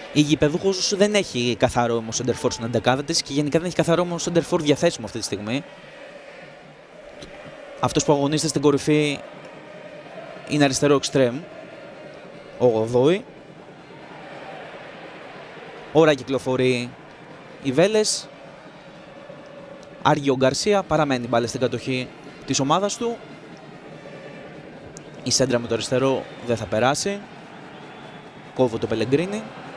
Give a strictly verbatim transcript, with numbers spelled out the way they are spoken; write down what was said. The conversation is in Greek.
Η γηπεδούχος δεν έχει καθαρό όμως σεντερφόρ στην εντεκάδα της και γενικά δεν έχει καθαρό όμως σεντερφόρ διαθέσιμο αυτή τη στιγμή. Αυτός που αγωνίζεται στην κορυφή είναι αριστερό εξτρέμ, ο Γοδόη. Ώρα κυκλοφορεί η Βέλες. Άργιο Γκαρσία, παραμένει μπάλα στην κατοχή της ομάδας του. Η σέντρα με το αριστερό δεν θα περάσει. Κόβω το Πελεγκρίνι.